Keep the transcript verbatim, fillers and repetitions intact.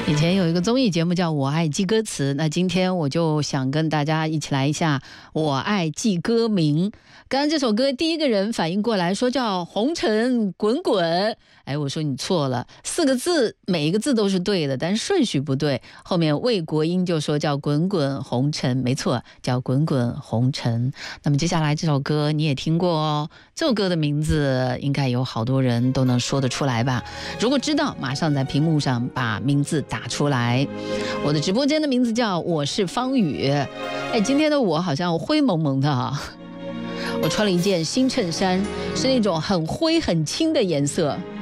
以前有一个综艺节目叫《我爱记歌词》，那今天我就想跟大家一起来一下《我爱记歌名》。刚刚这首歌第一个人反应过来说叫红尘滚滚，哎，我说你错了，四个字每一个字都是对的，但是顺序不对。后面魏国英就说叫滚滚红尘，没错，叫滚滚红尘。那么接下来这首歌你也听过哦，这首歌的名字应该有好多人都能说得出来吧？如果知道，马上在屏幕上把名字打出来。我的直播间的名字叫我是方宇。哎，今天的我好像灰蒙蒙的啊，我穿了一件新衬衫，是那种很灰很轻的颜色。